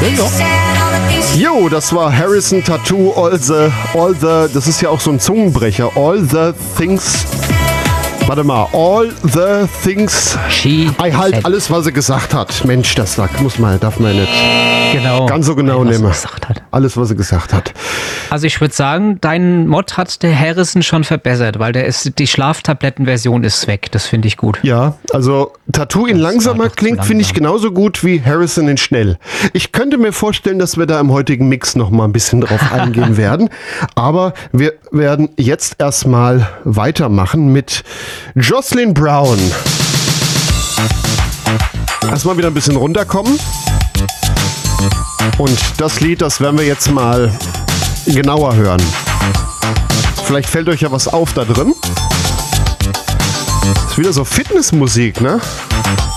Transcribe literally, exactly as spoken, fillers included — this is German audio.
Jo, das war Harrison Tattoo, all the, all the, das ist ja auch so ein Zungenbrecher, all the things, warte mal, all the things, She I halt said. alles, was er gesagt hat. Mensch, das war, muss man, darf man nicht Genau. ganz so genau was er nehmen. gesagt hat. Alles, was er gesagt hat. Also ich würde sagen, dein Mod hat der Harrison schon verbessert, weil der ist, die Schlaftablettenversion ist weg. Das finde ich gut. Ja, also Tattoo in Das war langsamer doch zu klingt, finde ich langsam. genauso gut wie Harrison in schnell. Ich könnte mir vorstellen, dass wir da im heutigen Mix noch mal ein bisschen drauf eingehen werden. Aber wir werden jetzt erstmal weitermachen mit Jocelyn Brown. Erstmal wieder ein bisschen runterkommen. Und das Lied, das werden wir jetzt mal genauer hören. Vielleicht fällt euch ja was auf da drin. Ist wieder so Fitnessmusik, ne?